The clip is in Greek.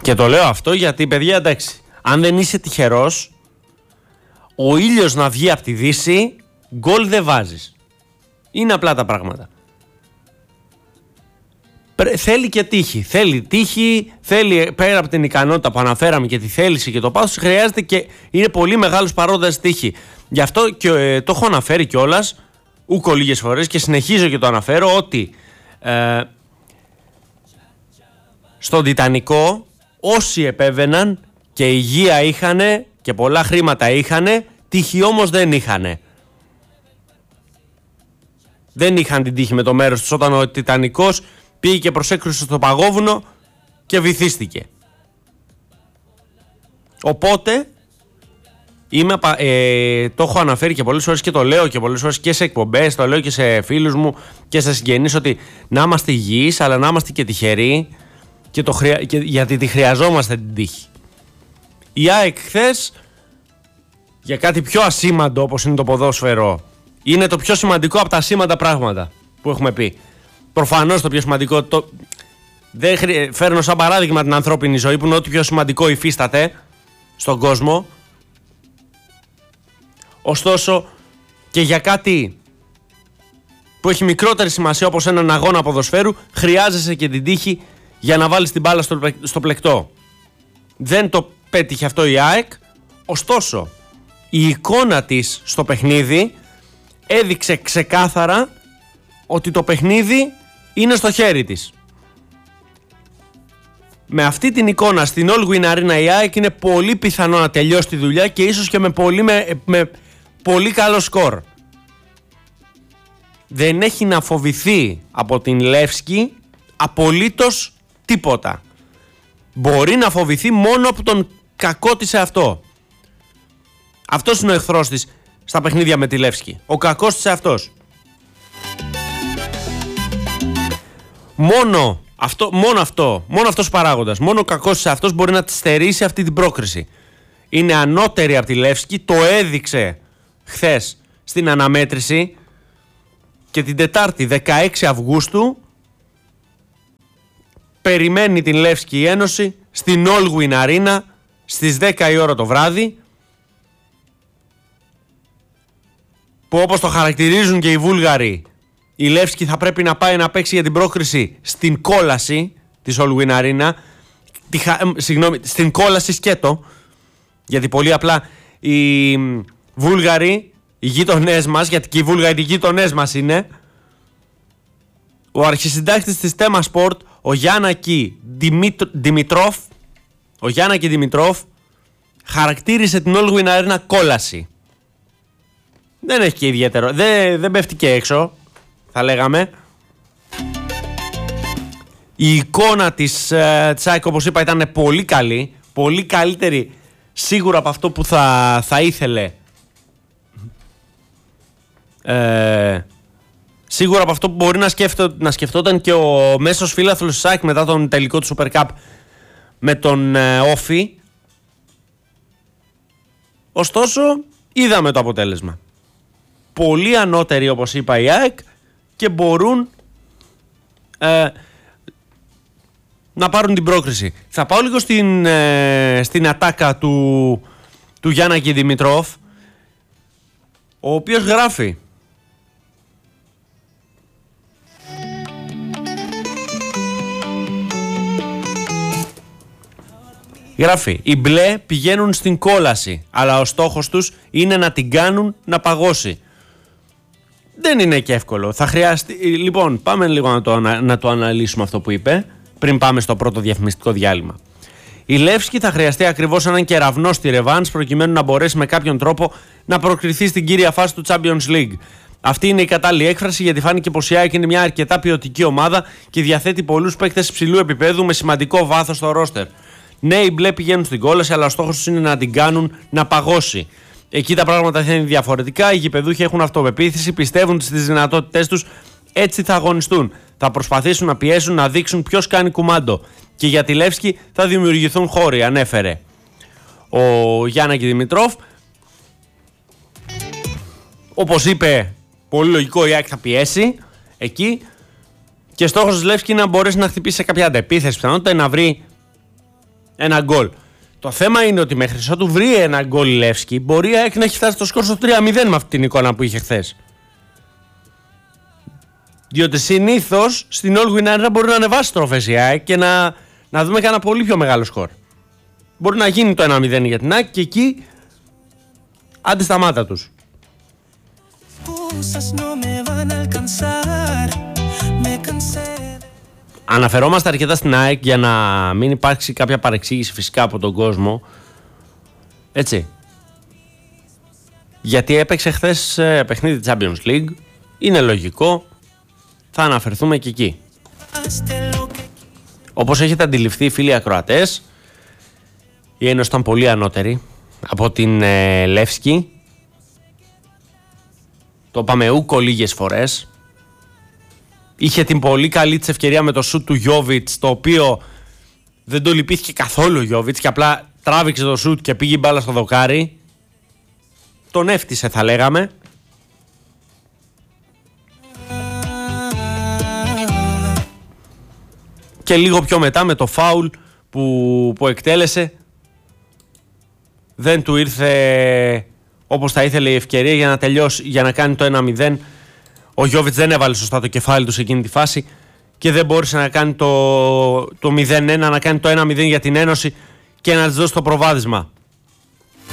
Και το λέω αυτό γιατί, παιδιά, εντάξει, αν δεν είσαι τυχερός, ο ήλιος να βγει από τη δύση, γκολ δεν βάζεις. Είναι απλά τα πράγματα. Θέλει και τύχη. Θέλει τύχη, θέλει πέρα από την ικανότητα που αναφέραμε και τη θέληση και το πάθος, χρειάζεται και είναι πολύ μεγάλος παρόντας τύχη. Γι' αυτό και το έχω αναφέρει κιόλας, ούκο λίγες φορές και συνεχίζω και το αναφέρω, ότι στον Τιτανικό όσοι επέβαιναν και υγεία είχανε και πολλά χρήματα είχανε, τύχη όμως δεν είχανε. Δεν είχαν την τύχη με το μέρος τους όταν ο Τιτανικός πήγε και προσέκρουσε στο παγόβουνο και βυθίστηκε. Οπότε το έχω αναφέρει και πολλές φορές και το λέω και πολλές φορές και σε εκπομπές, το λέω και σε φίλους μου και σε συγγενείς, ότι να είμαστε υγιείς αλλά να είμαστε και τυχεροί γιατί τη χρειαζόμαστε την τύχη. Η ΑΕΚ χθες, για κάτι πιο ασήμαντο όπως είναι το ποδόσφαιρο, είναι το πιο σημαντικό από τα ασήμαντα πράγματα που έχουμε πει. Προφανώς το πιο σημαντικό, φέρνω σαν παράδειγμα την ανθρώπινη ζωή που είναι ό,τι πιο σημαντικό υφίσταται στον κόσμο. Ωστόσο και για κάτι που έχει μικρότερη σημασία όπως έναν αγώνα ποδοσφαίρου, χρειάζεσαι και την τύχη για να βάλεις την μπάλα στο πλεκτό. Δεν το πέτυχε αυτό η ΑΕΚ, ωστόσο η εικόνα της στο παιχνίδι έδειξε ξεκάθαρα ότι το παιχνίδι είναι στο χέρι της. Με αυτή την εικόνα στην All Win Arena η ΑΕΚ είναι πολύ πιθανό να τελειώσει τη δουλειά και ίσως και με πολύ καλό σκορ. Δεν έχει να φοβηθεί από την Λεύσκη απολύτως τίποτα. Μπορεί να φοβηθεί μόνο από τον κακό της εαυτό. Αυτός είναι ο εχθρός της στα παιχνίδια με τη Λεύσκη. Ο κακός της εαυτός. Μόνο αυτός ο παράγοντας, μόνο ο κακός της εαυτός μπορεί να τη στερήσει αυτή την πρόκριση. Είναι ανώτερη από τη Λεύσκη, το έδειξε χθες στην αναμέτρηση και την Τετάρτη 16 Αυγούστου περιμένει την Λεύσκη η Ένωση στην All Win Arena στις 10 η ώρα το βράδυ, που όπως το χαρακτηρίζουν και οι Βούλγαροι, η Λεύσκη θα πρέπει να πάει να παίξει για την πρόκριση στην κόλαση της All Win Arena, στην κόλαση σκέτο, γιατί πολύ απλά οι Βούλγαροι, οι γείτονές μας, γιατί και οι Βούλγαροι οι γείτονές μας είναι, ο αρχισυντάκτης της Tema Sport, ο Γιάννακη Δημητρόφ, χαρακτήρισε την All Win Arena κόλαση. Δεν έχει και ιδιαίτερο, δεν πέφτει και έξω, θα λέγαμε. Η εικόνα της ΑΕΚ, όπως είπα, ήταν πολύ καλή, πολύ καλύτερη σίγουρα από αυτό που θα ήθελε, σίγουρα από αυτό που μπορεί να σκεφτόταν και ο μέσος φίλαθλος της ΑΕΚ μετά τον τελικό του Super Cup με τον Όφι. Ωστόσο είδαμε το αποτέλεσμα. Πολύ ανώτεροι, όπως είπα, η ΑΕΚ και μπορούν να πάρουν την πρόκριση. Θα πάω λίγο στην ατάκα του Γιάννακη Δημητρόφ, ο οποίος γράφει: οι μπλε πηγαίνουν στην κόλαση, αλλά ο στόχος τους είναι να την κάνουν να παγώσει. Δεν είναι και εύκολο. Θα χρειαστεί. Λοιπόν, πάμε λίγο να το αναλύσουμε αυτό που είπε, πριν πάμε στο πρώτο διαφημιστικό διάλειμμα. Η Λεύσκη θα χρειαστεί ακριβώς έναν κεραυνό στη ρεβάνς προκειμένου να μπορέσει με κάποιον τρόπο να προκριθεί στην κύρια φάση του Champions League. Αυτή είναι η κατάλληλη έκφραση, γιατί φάνηκε πως η ΑΕΚ είναι μια αρκετά ποιοτική ομάδα και διαθέτει πολλούς παίκτες υψηλού επίπεδου με σημαντικό βάθος στο ρόστερ. Ναι, οι μπλε πηγαίνουν στην κόλαση, αλλά ο στόχος τους είναι να την κάνουν να παγώσει. Εκεί τα πράγματα θα είναι διαφορετικά. Οι γηπεδούχοι έχουν αυτοπεποίθηση, πιστεύουν στις δυνατότητές τους, έτσι θα αγωνιστούν. Θα προσπαθήσουν να πιέσουν, να δείξουν ποιος κάνει κουμάντο. Και για τη Λεύσκη θα δημιουργηθούν χώροι, ανέφερε ο Γιάννακη Δημητρόφ. Όπως είπε, πολύ λογικό, η ΑΕΚ θα πιέσει εκεί. Και στόχος της Λεύσκη είναι να μπορέσει να χτυπήσει σε κάποια αντεπίθεση πιθανότητα, να βρει ένα γκολ. Το θέμα είναι ότι μέχρι ότου βρει ένα γκολ η Λεύσκη, μπορεί η ΑΕΚ να έχει φτάσει στο σκορ στο 3-0 με αυτή την εικόνα που είχε χθες. Διότι συνήθως στην All Win Arena μπορεί να ανεβάσει τροφές η ΑΕΚ και να δούμε κανένα πολύ πιο μεγάλο σκορ. Μπορεί να γίνει το 1-0 για την ΑΕΚ και εκεί άντε στα μάτα τους. Αναφερόμαστε αρκετά στην ΑΕΚ για να μην υπάρξει κάποια παρεξήγηση φυσικά από τον κόσμο. Έτσι. Γιατί έπαιξε χθες παιχνίδι Champions League. Είναι λογικό. Θα αναφερθούμε και εκεί. Όπως έχετε αντιληφθεί, φίλοι ακροατές, η Ένωση ήταν πολύ ανώτερη από την Λεύσκη. Το είπαμε ούκο λίγες φορές. Είχε την πολύ καλή της ευκαιρία με το σουτ του Γιόβιτς, το οποίο δεν το λυπήθηκε καθόλου ο Γιόβιτς και απλά τράβηξε το σουτ και πήγε η μπάλα στο δοκάρι. Τον έφτισε, θα λέγαμε. Και λίγο πιο μετά με το φάουλ που εκτέλεσε, δεν του ήρθε όπως θα ήθελε η ευκαιρία για να τελειώσει, για να κάνει το 1-0. Ο Γιόβιτς δεν έβαλε σωστά το κεφάλι του σε εκείνη τη φάση και δεν μπόρεσε να κάνει το 0-1, να κάνει το 1-0 για την Ένωση και να της δώσει το προβάδισμα.